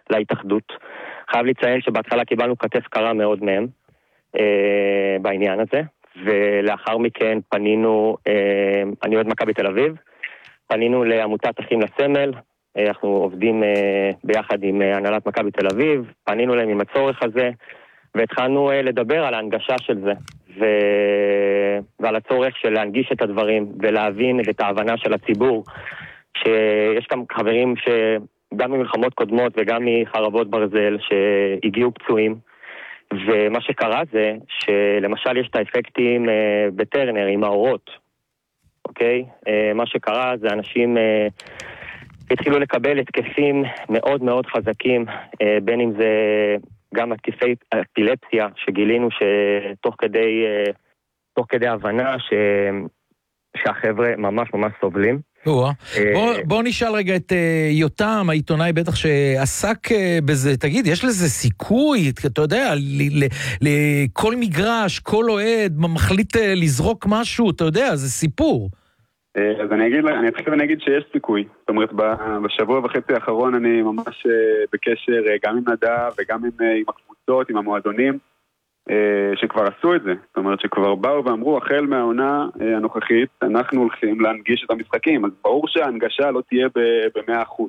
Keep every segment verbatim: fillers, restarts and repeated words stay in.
להתאחדות. חייב לציין שבהתחלה קיבלנו כתף קרה מאוד מהם אה, בעניין הזה, ולאחר מכן פנינו, אה, אני אוהד מכבי תל אביב, פנינו לעמותת אחים לסמל, אנחנו עובדים ביחד עם הנהלת מכבי תל אביב, פנינו להם עם הצורך הזה, והתחלנו לדבר על ההנגשה של זה, ו... ועל הצורך של להנגיש את הדברים, ולהבין את ההבנה של הציבור, שיש גם חברים שגם ממלחמות קודמות וגם מחרבות ברזל שהגיעו פצועים, ומה שקרה זה שלמשל יש את האפקטים בטרנר עם האורות, אוקיי? מה שקרה זה אנשים התחילו לקבל התקפים מאוד מאוד חזקים, בין אם זה גם התקפי אפילפסיה שגילינו שתוך כדי, תוך כדי הבנה ש, שהחבר'ה ממש ממש סובלים. בוא, בוא נשאל רגע את יותם, העיתונאי בטח שעסק בזה, תגיד, יש לזה סיכוי, אתה יודע, לכל מגרש, כל אוהד מחליט לזרוק משהו, אתה יודע, זה סיפור. אז אני אגיד, אני אתחיל ואני אגיד שיש סיכוי. זאת אומרת, בשבוע וחצי האחרון אני ממש בקשר גם עם נדב וגם עם, עם הקבוצות, עם המועדונים, שכבר עשו את זה. זאת אומרת, שכבר באו ואמרו, החל מהעונה הנוכחית, אנחנו הולכים להנגיש את המשחקים. אז ברור שההנגשה לא תהיה ב-מאה אחוז.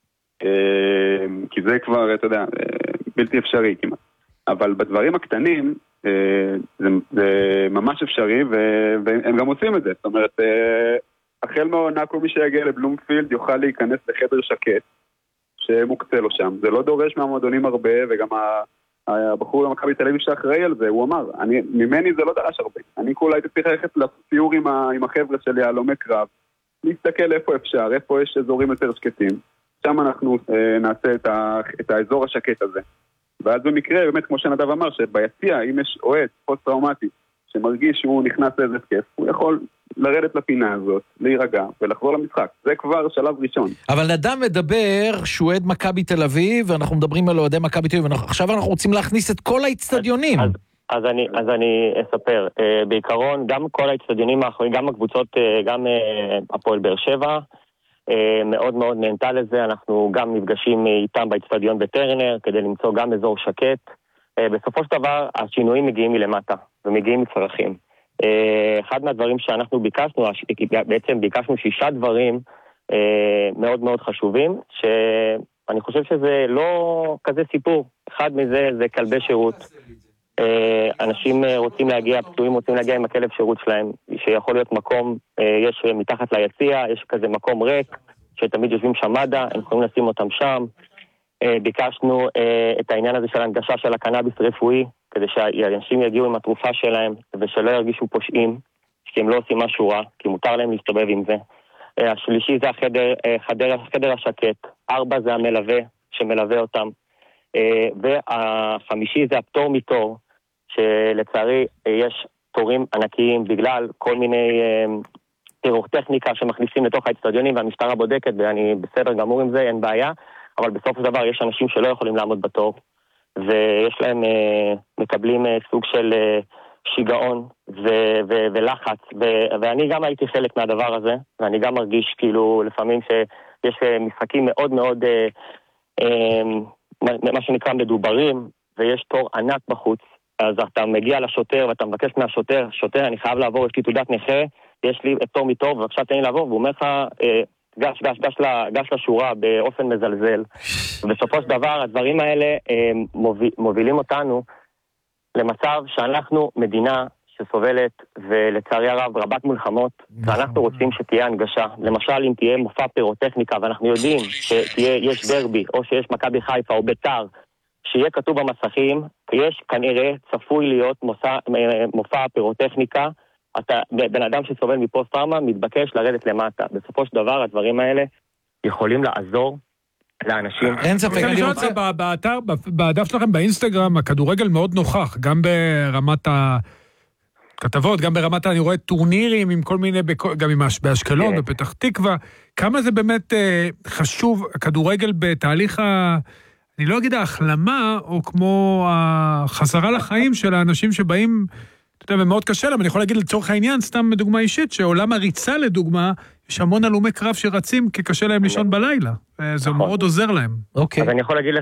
כי זה כבר, אתה יודע, בלתי אפשרי כמעט. אבל בדברים הקטנים, זה, זה ממש אפשרי, והם גם עושים את זה. זאת אומרת, החל מהעונה כל מי שיגיע לבלומפילד יוכל להיכנס לחדר שקט שמוקצה לו שם. זה לא דורש מהמועדונים הרבה, וגם הבחור במכבי תל אביב שאחראי על זה, הוא אמר, אני, ממני זה לא דרש הרבה. אני כולה הייתי צריך ללכת לסיור עם, עם החבר'ה שלי על עומק קרב, להסתכל איפה אפשר, איפה יש אזורים יותר שקטים. שם אנחנו אה, נעשה את, ה, את האזור השקט הזה. ואז במקרה, באמת כמו שנדב אמר, שביציע, אם יש אוהד פוסט-טראומטי שמרגיש שהוא נכנס לאיזה תקף, הוא יכול לרדת לפינה הזאת, להירגע ולחזור למשחק. זה כבר שלב ראשון. אבל נדב מדבר שהוא אוהד מכבי תל אביב, ואנחנו מדברים על אוהדי מכבי תל אביב, ועכשיו אנחנו רוצים להכניס את כל האצטדיונים. אז, אז, אני, אז אני אספר. בעיקרון, גם כל האצטדיונים האחרונים, גם הקבוצות, גם הפועל באר שבע, מאוד מאוד נהנתה לזה. אנחנו גם נפגשים איתם באצטדיון בטרנר, כדי למצוא גם אזור שקט. בסופו של דבר, השינויים מגיעים מלמטה, ומגיעים מצרכים. אחד מהדברים שאנחנו ביקשנו, בעצם ביקשנו שישה דברים מאוד מאוד חשובים, שאני חושב שזה לא כזה סיפור. אחד מזה זה כלבי שירות. אנשים רוצים להגיע, פצועים רוצים להגיע עם הכלב שירות שלהם, שיכול להיות מקום, יש מתחת ליציע, יש כזה מקום ריק, שתמיד יושבים שם מד"א, הם יכולים לשים אותם שם. ביקשנו את העניין הזה של הנגשה של הקנאביס רפואי, כדי שהאנשים יגיעו עם התרופה שלהם, ושלא ירגישו פושעים, כי הם לא עושים משהו רע, כי מותר להם להסתובב עם זה. השלישי זה החדר, חדר, חדר השקט, ארבע זה המלווה שמלווה אותם, והחמישי זה הפטור מתור, שלצערי יש תורים ענקיים בגלל כל מיני טרור טכניקה שמכניסים לתוך האצטדיונים, והמשטרה בודקת, ואני בסדר גמור עם זה, אין בעיה, אבל בסוף הדבר יש אנשים שלא יכולים לעמוד בתור, ויש להם, מקבלים סוג של שיגעון ו- ו- ולחץ, ו- ואני גם הייתי חלק מהדבר הזה, ואני גם מרגיש כאילו לפעמים שיש משחקים מאוד מאוד, מה שנקרא מדוברים, ויש תור ענק בחוץ, אז אתה מגיע לשוטר ואתה מבקש מהשוטר, שוטר, אני חייב לעבור, יש לי תעודת נכה, יש לי פטור מתור, ובבקשה תן לי לעבור, והוא אומר לך, גש, גש, גש, גש לשורה באופן מזלזל. ובסופו של דבר, הדברים האלה מוביל, מובילים אותנו למצב שאנחנו מדינה שסובלת, ולצערי הרב רבת מלחמות, ואנחנו רוצים שתהיה הנגשה. למשל, אם תהיה מופע פירוטכניקה, ואנחנו יודעים שיש דרבי, או שיש מכבי חיפה או ביתר, שיהיה כתוב במסכים, יש כנראה צפוי להיות מופע, מופע פירוטכניקה, אתה, בן אדם שסובל מפוסט-טראומה מתבקש לרדת למטה. בסופו של דבר, הדברים האלה יכולים לעזור לאנשים. אין ספק. אני רוצה באתר, בדף שלכם באינסטגרם, הכדורגל מאוד נוכח, גם ברמת הכתבות, גם ברמת, אני רואה טורנירים עם כל מיני, גם עם באשקלון, בפתח תקווה. כמה זה באמת חשוב, הכדורגל בתהליך ה... אני לא אגיד ההחלמה, או כמו החזרה לחיים של האנשים שבאים... אתה יודע, ומאוד קשה להם, אני יכול להגיד לצורך העניין, סתם דוגמה אישית, שעולם הריצה לדוגמה, יש המון הלומי קרב שרצים, כי קשה להם לישון בלילה. זה מאוד עוזר להם. אז אני יכול להגיד